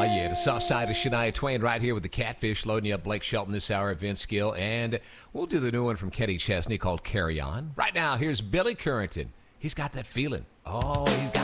yeah, the soft side of Shania Twain right here with the Catfish, loading you up Blake Shelton this hour at Vince Gill. And we'll do the new one from Kenny Chesney called Carry On. Right now, here's Billy Currington. He's got that feeling. Oh, he's got